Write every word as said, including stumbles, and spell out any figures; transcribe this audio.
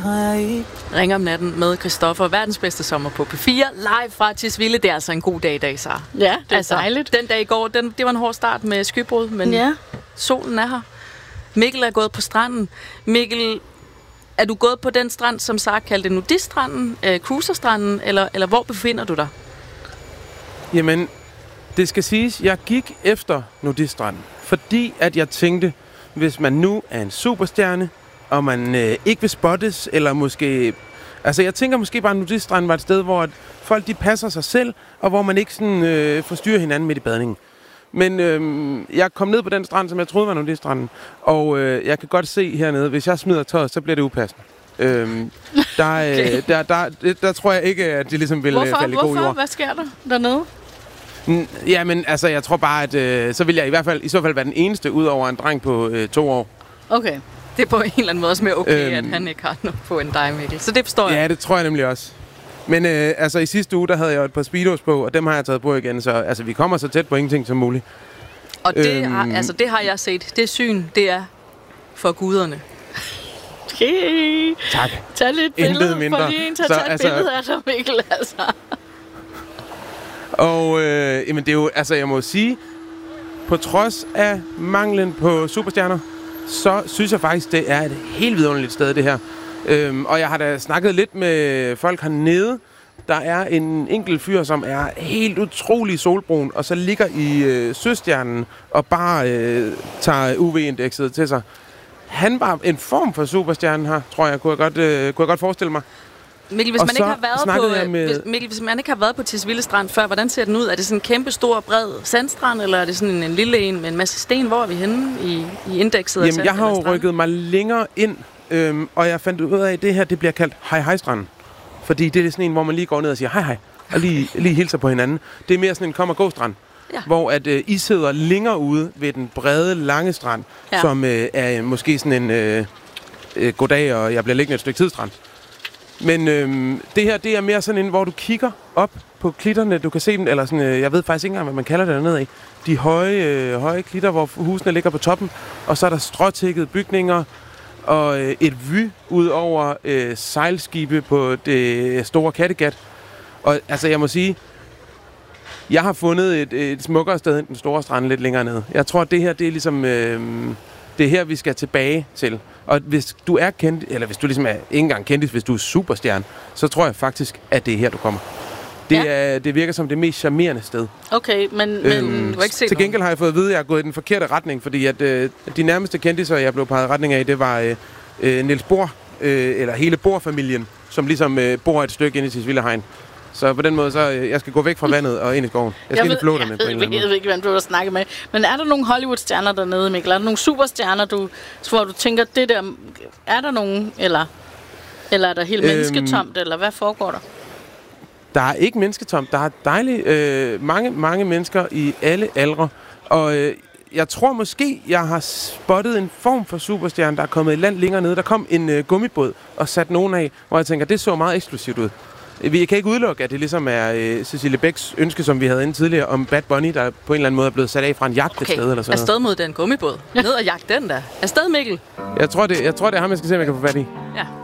har jeg ikke. Ring om natten med Christoffer. Verdens bedste sommer på P fire. Live fra Tisvilde. Det er altså en god dag i dag, Sara. Ja, det er altså, dejligt. Den dag i går, den, det var en hård start med skybrud, men ja. solen er her. Mikkel er gået på stranden. Mikkel, er du gået på den strand, som Sara kaldte nudiststranden, øh, cruiserstranden, eller, eller hvor befinder du dig? Jamen, det skal siges, jeg gik efter nudiststranden, fordi at jeg tænkte, hvis man nu er en superstjerne, og man øh, ikke vil spottes, eller måske... Altså, jeg tænker måske bare, at nudiststranden var et sted, hvor folk de passer sig selv, og hvor man ikke sådan, øh, forstyrrer hinanden midt i badningen. Men øh, jeg kom ned på den strand, som jeg troede var nudiststranden, og øh, jeg kan godt se hernede, hvis jeg smider tøjet, så bliver det upassende. Øh, der, øh, okay. der, der, der, der tror jeg ikke, at de ligesom vil Hvorfor? falde i god jord. Hvorfor? Hvad sker der dernede? Jamen, altså, jeg tror bare, at øh, så vil jeg i hvert fald i så fald være den eneste ud over en dreng på øh, to år. Okay. Det er på en eller anden måde også mere okay, øhm, at han ikke har noget på en dig, Mikkel. Så det forstår jeg. Ja, det tror jeg nemlig også. Men øh, altså, i sidste uge, der havde jeg jo et par speedos på, og dem har jeg taget på igen, så altså, vi kommer så tæt på ingenting som muligt. Og det, øhm, har, altså, det har jeg set. Det syn, det er for guderne. Okay. Tak. Tag lidt billede for lige en til at tage et altså, billede af dig, Mikkel, altså. Og øh, jamen, det er jo, altså, jeg må sige, på trods af manglen på superstjerner, så synes jeg faktisk, det er et helt vidunderligt sted, det her. Øhm, og jeg har da snakket lidt med folk hernede. Der er en enkelt fyr, som er helt utrolig solbrun, og så ligger i øh, søstjernen og bare øh, tager U V-indekset til sig. Han var en form for superstjerne her, tror jeg, kunne jeg godt, øh, kunne jeg godt forestille mig. Mikkel, hvis man, ikke har været på, med... hvis, Mikkel, hvis man ikke har været på Tisvilde Strand før, hvordan ser den ud? Er det sådan en kæmpe, stor, bred sandstrand, eller er det sådan en, en lille en med en masse sten? Hvor er vi henne i, i indekset? Jamen, jeg har jo rykket mig længere ind, øhm, og jeg fandt ud af, at det her det bliver kaldt hej-hej-stranden. Fordi det er sådan en, hvor man lige går ned og siger hej-hej, og lige, lige hilser på hinanden. Det er mere sådan en kom-og-gå-strand, ja. Hvor at, øh, I sidder længere ude ved den brede, lange strand, ja. Som øh, er måske sådan en øh, øh, goddag, og jeg bliver liggende et stykke tidsstrand. Men øhm, det her, det er mere sådan en, hvor du kigger op på klitterne, du kan se dem, eller sådan, øh, jeg ved faktisk ikke engang, hvad man kalder det dernede af. De høje, øh, høje klitter, hvor husene ligger på toppen, og så er der stråtækkede bygninger, og øh, et vy ud over øh, sejlskibe på det store Kattegat. Og altså, jeg må sige, jeg har fundet et, et smukkere sted end den store strand lidt længere nede. Jeg tror, at det her, det er ligesom... Øh, det er her, vi skal tilbage til. Og hvis du er kendt, eller hvis du ligesom er ikke engang kendis, hvis du er superstjerne, så tror jeg faktisk, at det er her, du kommer. Det, ja. er, det virker som det mest charmerende sted. Okay, men, øhm, men du har ikke set til gengæld noget. Har jeg fået at vide, at jeg er gået i den forkerte retning, fordi at øh, de nærmeste kendiser, jeg blev peget retning af, det var øh, øh, Niels Bohr, øh, eller hele Bohr-familien, som ligesom øh, bor et stykke inde i Tisvilde Hegn. Så på den måde, så øh, jeg skal gå væk fra vandet og ind i skoven. Jeg skal ind i flåterne på en eller anden måde. Jeg ved ikke, hvem du har snakket med. Men er der nogle Hollywood-stjerner dernede, Mikkel? Er der nogle superstjerner, du, hvor du tænker, det der... Er der nogen, eller, eller er der helt øhm, mennesketomt, eller hvad foregår der? Der er ikke mennesketomt. Der er dejligt øh, mange, mange mennesker i alle aldre. Og øh, jeg tror måske, jeg har spottet en form for superstjerne, der er kommet i land længere nede. Der kom en øh, gummibåd og sat nogen af, hvor jeg tænker, det så meget eksklusivt ud. Vi kan ikke udelukke, at det ligesom er øh, Cecilie Bæks ønske, som vi havde inde tidligere, om Bad Bunny, der på en eller anden måde er blevet sat af fra en jagt et okay. sted eller sådan noget. Afsted mod den gummibåd. Ned og jagt den der. Afsted, Mikkel. Jeg tror, det, jeg tror, det er ham, jeg skal se, om jeg kan få fat i. Ja.